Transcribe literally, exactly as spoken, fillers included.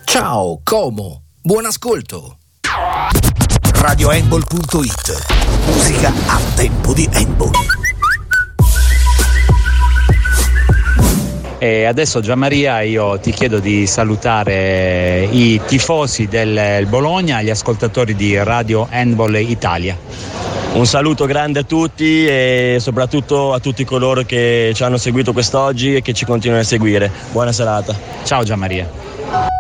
Ciao Como, buon ascolto. radio handball punto it, musica a tempo di handball. E adesso Gianmaria, io ti chiedo di salutare i tifosi del Bologna, gli ascoltatori di Radio Handball Italia. Un saluto grande a tutti e soprattutto a tutti coloro che ci hanno seguito quest'oggi e che ci continuano a seguire. Buona serata. Ciao Gianmaria.